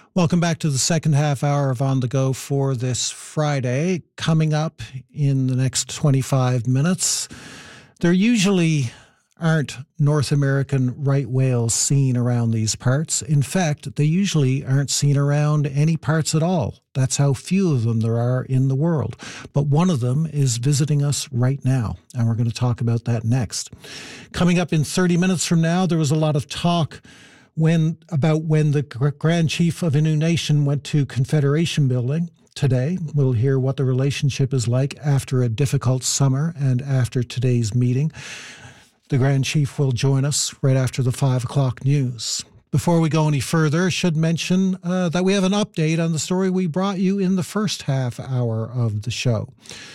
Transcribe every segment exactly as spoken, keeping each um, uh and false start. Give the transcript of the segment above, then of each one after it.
Welcome back to the second half hour of On the Go for this Friday. Coming up in the next twenty-five minutes, there usually aren't North American right whales seen around these parts. In fact, they usually aren't seen around any parts at all. That's how few of them there are in the world. But one of them is visiting us right now, and we're going to talk about that next. Coming up in thirty minutes from now, there was a lot of talk when about when the Grand Chief of Innu Nation went to Confederation Building today. We'll hear what the relationship is like after a difficult summer and after today's meeting. The Grand Chief will join us right after the five o'clock news. Before we go any further, I should mention uh, that we have an update on the story we brought you in the first half hour of the show.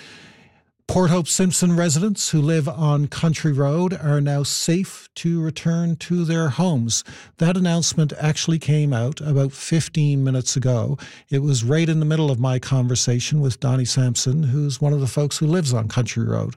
Port Hope Simpson residents who live on Country Road are now safe to return to their homes. That announcement actually came out about fifteen minutes ago. It was right in the middle of my conversation with Donnie Sampson, who's one of the folks who lives on Country Road.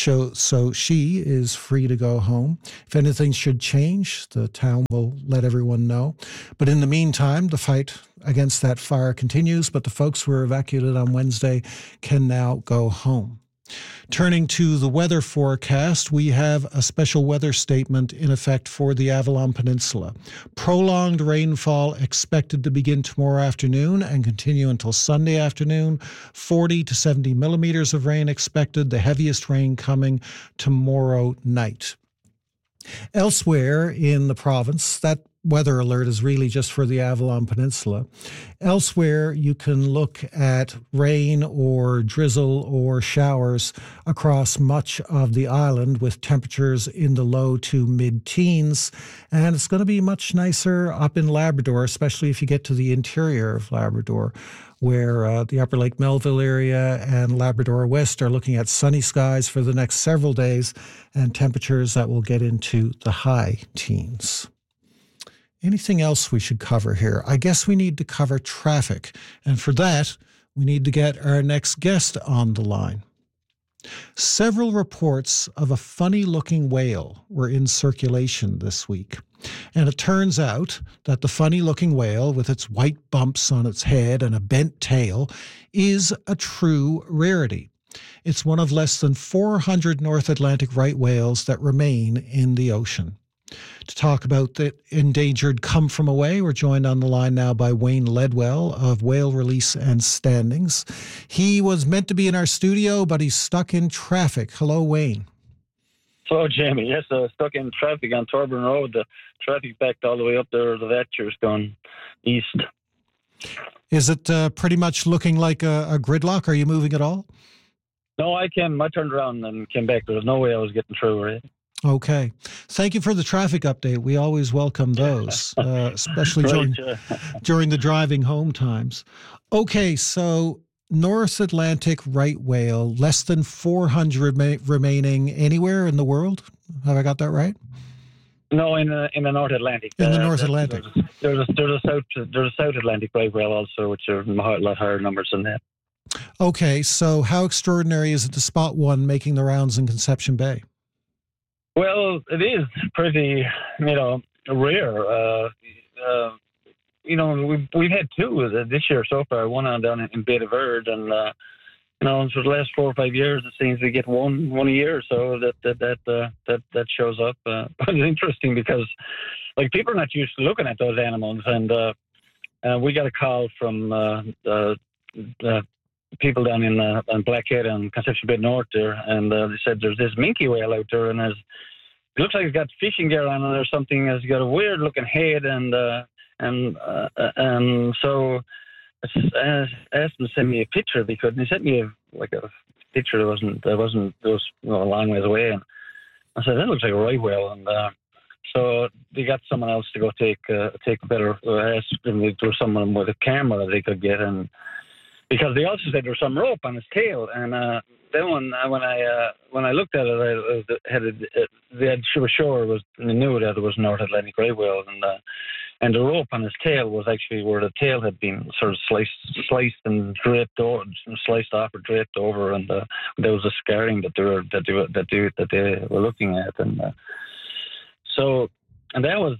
So she is free to go home. If anything should change, the town will let everyone know. But in the meantime, the fight against that fire continues, but the folks who were evacuated on Wednesday can now go home. Turning to the weather forecast, we have a special weather statement in effect for the Avalon Peninsula. Prolonged rainfall expected to begin tomorrow afternoon and continue until Sunday afternoon. forty to seventy millimeters of rain expected, the heaviest rain coming tomorrow night. Elsewhere in the province, that weather alert is really just for the Avalon Peninsula. Elsewhere, you can look at rain or drizzle or showers across much of the island with temperatures in the low to mid-teens. And it's going to be much nicer up in Labrador, especially if you get to the interior of Labrador, where uh, the Upper Lake Melville area and Labrador West are looking at sunny skies for the next several days and temperatures that will get into the high teens. Anything else we should cover here? I guess we need to cover traffic. And for that, we need to get our next guest on the line. Several reports of a funny-looking whale were in circulation this week. And it turns out that the funny-looking whale, with its white bumps on its head and a bent tail, is a true rarity. It's one of less than four hundred North Atlantic right whales that remain in the ocean. To talk about the endangered come from away, we're joined on the line now by Wayne Ledwell of Whale Release and Standings. He was meant to be in our studio, but he's stuck in traffic. Hello, Wayne. Hello, Jamie. Yes, uh, stuck in traffic on Torburn Road. The traffic backed all the way up there. The Vetcher's gone east. Is it uh, pretty much looking like a, a gridlock? Are you moving at all? No, I came. I turned around and came back. There was no way I was getting through, right? Okay. Thank you for the traffic update. We always welcome those, uh, especially right, during, uh, during the driving home times. Okay, so North Atlantic right whale, less than four hundred rema- remaining anywhere in the world? Have I got that right? No, in the, in the North Atlantic. In the uh, North Atlantic. There's a, there's, a South, there's a South Atlantic right whale also, which are a lot higher numbers than that. Okay, so how extraordinary is it to spot one making the rounds in Conception Bay? Well, it is pretty, you know, rare. Uh, uh, you know, we've, we've had two this year so far, one on down in Bay de Verde, and, uh, you know, for the last four or five years, it seems we get one one a year, so that that that uh, that, that shows up. Uh, but it's interesting because, like, people are not used to looking at those animals, and uh, uh, we got a call from uh, uh, uh, people down in, uh, in Blackhead and Conception Bay North there, and uh, they said there's this minke whale out there, and there's, it looks like it's got fishing gear on it or something. It's got a weird looking head, and uh, and uh, and so I asked him to send me a picture because he sent me a, like a picture that wasn't that wasn't that was you know, a long ways away, and I said that looks like a right whale, and uh, so they got someone else to go take uh, take a better. I asked them if there was someone with a camera that they could get, and because they also said there was some rope on his tail, and uh, then when when I uh, when I looked at it, I had it, it, they had sure sure was they knew that it was North Atlantic right whale, and uh, and the rope on his tail was actually where the tail had been sort of sliced sliced and draped over, sliced off or draped over, and uh, there was a scarring that they were that they were, that they that they were looking at, and uh, so and that was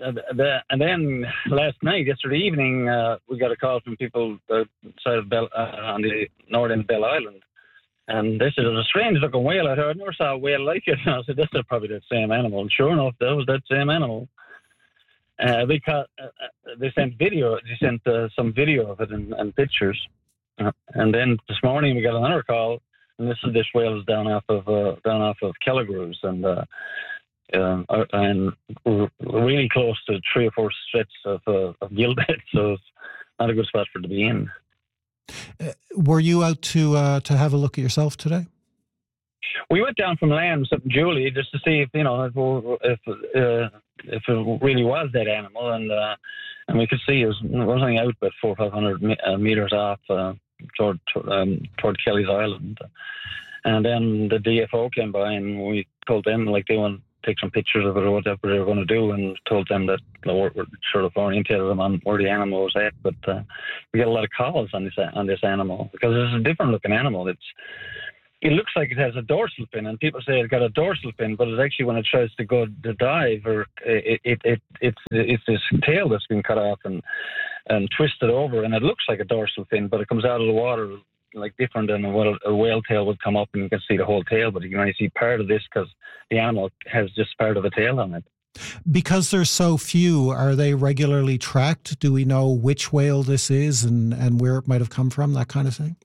the, and then last night, yesterday evening, uh, we got a call from people outside of Bell, uh, on the north end of Bell Island. And they said, it was a strange looking whale out here. I never saw a whale like it. And I said, this is probably that same animal. And sure enough, that was that same animal. Uh, they, caught, uh, they sent video, they sent uh, some video of it and, and pictures. Uh, and then this morning we got another call, and this is this whale is down off of uh, down off of Kelligrews, and uh, um, uh, and we're really close to three or four strips of uh, of gillnet, so it's not a good spot for it to be in. Uh, were you out to uh, to have a look at yourself today? We went down from Lambs up in Julie just to see if you know if if, uh, if it really was that animal, and uh, and we could see it was, it was only out about four or five hundred meters off uh, toward um, toward Kelly's Island, and then the D F O came by and we told them like they want to take some pictures of it or whatever they were going to do, and told them that we're, we're sort of orientated them on where the animal was at. But uh, we got a lot of calls on this on this animal because it's a different looking animal. It's It looks like it has a dorsal fin, and people say it's got a dorsal fin, but it's actually when it tries to go to dive, or it, it, it it's it's this tail that's been cut off and and twisted over, and it looks like a dorsal fin, but it comes out of the water like different than what a, a whale tail would come up, and you can see the whole tail, but you can only see part of this because the animal has just part of a tail on it. Because there's so few, are they regularly tracked? Do we know which whale this is and, and where it might have come from, that kind of thing?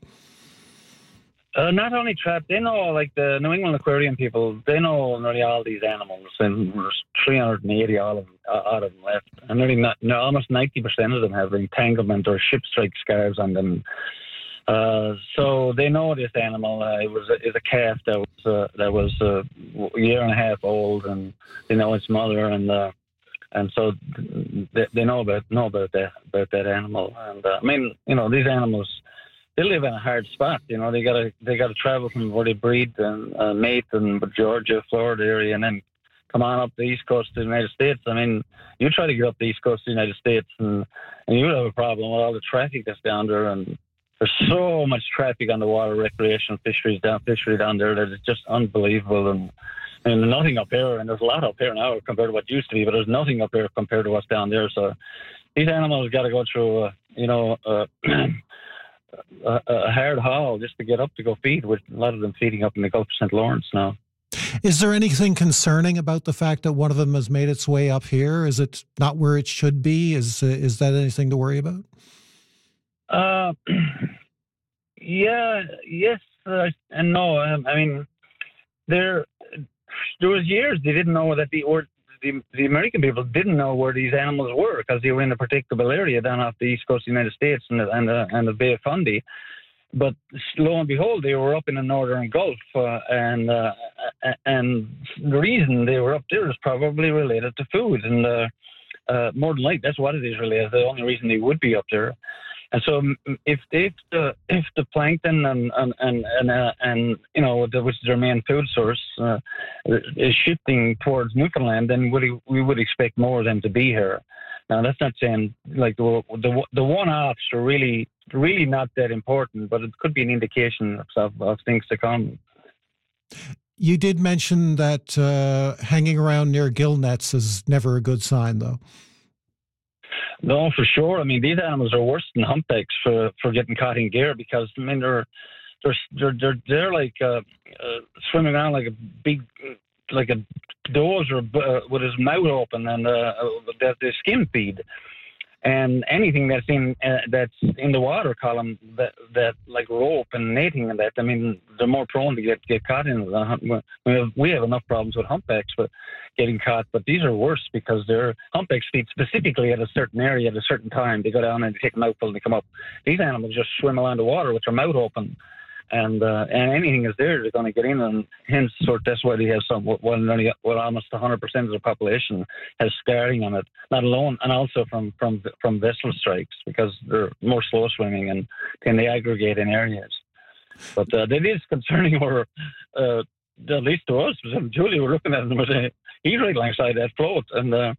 Uh, not only trapped, they know, like the New England Aquarium people, they know nearly all these animals, and there's three hundred eighty all of them, uh, out of them left. And nearly not, no, almost ninety percent of them have entanglement or ship strike scars on them. Uh, so they know this animal. Uh, it was a, it's a calf that was uh, that was uh, a year and a half old, and they know its mother, and uh, and so they, they know about know about that about that animal. And uh, I mean, you know, these animals, they live in a hard spot. You know, they gotta they gotta travel from where they breed and uh, mate in Georgia, Florida area, and then come on up the east coast of the United States. I mean, you try to get up the east coast of the United States, and, and you would have a problem with all the traffic that's down there. And there's so much traffic on the water, recreational fisheries down fishery down there that it's just unbelievable. And and nothing up here, and there's a lot up here now compared to what used to be, but there's nothing up here compared to what's down there. So these animals got to go through, uh, you know. Uh, A, a hard haul just to get up to go feed, with a lot of them feeding up in the Gulf of Saint Lawrence now. Is there anything concerning about the fact that one of them has made its way up here? Is it not where it should be? Is uh, is that anything to worry about? Uh, yeah, yes, uh, and no. Um, I mean, there there was years they didn't know that the or the, the American people didn't know where these animals were because they were in a particular area down off the east coast of the United States and the, and the, and the Bay of Fundy. But lo and behold, they were up in the northern Gulf, uh, and uh, and the reason they were up there is probably related to food, and uh, uh, more than likely that's what it is related. The only reason they would be up there. And so, if if the if the plankton and and and and, uh, and you know, which is their main food source, uh, is shifting towards Newfoundland, then we we would expect more of them to be here. Now, that's not saying like the the, the one-offs are really really not that important, but it could be an indication of, of things to come. You did mention that uh, hanging around near gill nets is never a good sign, though. No, for sure. I mean, these animals are worse than humpbacks for, for getting caught in gear because I mean they're they're they're they're, they're like uh, uh, swimming around like a big like a dozer uh, with his mouth open, and uh, they, they skim feed. And anything that's in uh, that's in the water column, that that like rope and netting and that, I mean, they're more prone to get, get caught in. We have we have enough problems with humpbacks but getting caught, but these are worse because they're humpbacks feed specifically at a certain area at a certain time. They go down and they take a mouthful and they come up. These animals just swim around the water with their mouth open. And uh, and anything is there, they're going to get in, and hence, sort that's why they have some. Well, only, well almost one hundred percent of the population has scarring on it. Not alone, and also from from from vessel strikes because they're more slow swimming and then they aggregate in areas. But uh, that is concerning. Where uh, at least to us, Julie, we're looking at them and saying he's right alongside that float, and uh,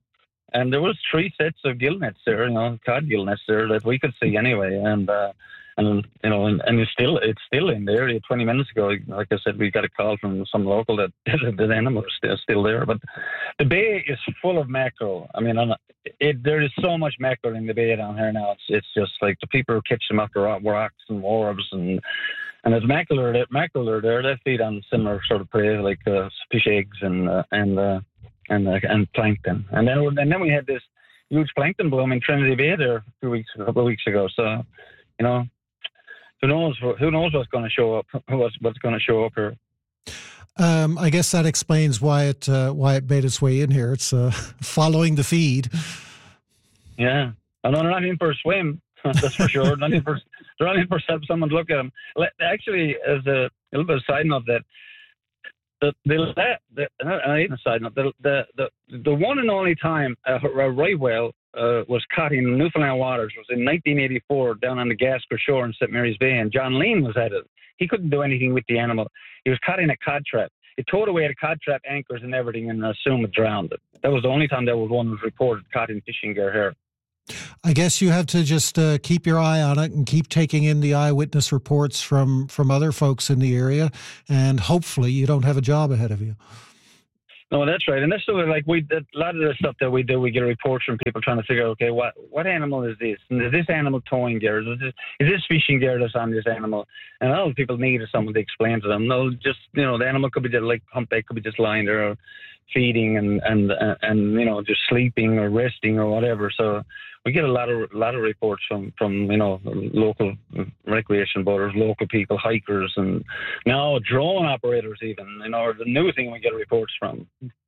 and there was three sets of gill nets there, you know, cod gill nets there that we could see anyway, and uh, and you know, and, and it's still it's still in the area. Twenty minutes ago, like I said, we got a call from some local that the animal is still, still there. But the bay is full of mackerel. I mean, it, there is so much mackerel in the bay down here now. It's it's just like the people who catch them after rocks and warbs and. And as mackerel are there, mackerel are there, they feed on similar sort of prey like uh, fish eggs and uh, and uh, and uh, and plankton. And then and then we had this huge plankton bloom in Trinity Bay there a few weeks a couple of weeks ago. So, you know, who knows who knows what's going to show up? What's what's going to show up here? Um, I guess that explains why it uh, why it made its way in here. It's uh, following the feed. Yeah, I know they're not in for a swim. That's for sure. Not in for, they're not in for someone to look at them. Actually, as a, a little bit of side note, that the the, the not even a side note, the the the, the one and only time a, a right whale uh, was caught in Newfoundland waters was in nineteen eighty-four down on the Gasker shore in Saint Mary's Bay, and John Lean was at it. He couldn't do anything with the animal. He was caught in a cod trap. It towed away the cod trap anchors and everything, and assumed it drowned it. That was the only time that was one was reported caught in fishing gear here. I guess you have to just uh, keep your eye on it and keep taking in the eyewitness reports from, from other folks in the area, and hopefully you don't have a job ahead of you. No, that's right. And that's sort of like we a lot of the stuff that we do. We get reports from people trying to figure out, okay, what what animal is this? And is this animal towing gear? Is this, is this fishing gear that's on this animal? And all people need is someone to explain to them. No, just you know, the animal could be just like humpback, could be just lying there, or feeding and and and you know, just sleeping or resting or whatever. So we get a lot of a lot of reports from, from you know local recreation boaters, local people, hikers, and now drone operators even. You know, the new thing we get reports from.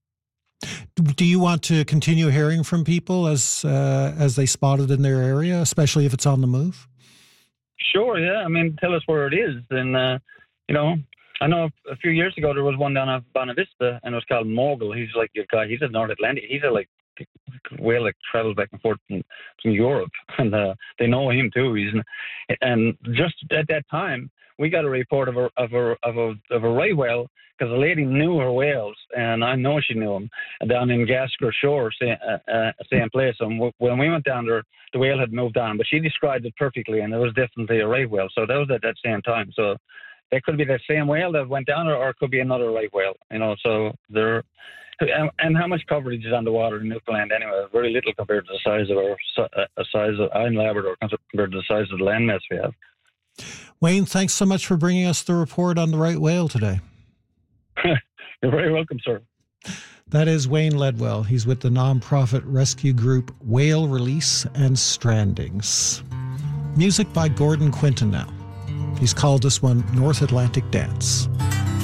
Do you want to continue hearing from people as uh, as they spot it in their area, especially if it's on the move? Sure, yeah. I mean, tell us where it is, and uh, you know. I know a few years ago there was one down at Bonavista, and it was called Mogul. He's like a guy. He's a North Atlantic. He's a like whale that travels back and forth from, from Europe, and uh, they know him too. He's and just at that time we got a report of a of a of a of a right whale because a lady knew her whales, and I know she knew them down in Gasker Shore, same, uh, uh, same place. And w- when we went down there, the whale had moved on, but she described it perfectly, and it was definitely a right whale. So that was at that same time. So. It could be the same whale that went down, or, or it could be another right whale. You know, so there. And, and how much coverage is on the water in Newfoundland anyway? Very little compared to the size of our uh, size of in Labrador compared to the size of the landmass we have. Wayne, thanks so much for bringing us the report on the right whale today. You're very welcome, sir. That is Wayne Ledwell. He's with the nonprofit rescue group Whale Release and Strandings. Music by Gordon Quinton now. He's called this one North Atlantic Dance.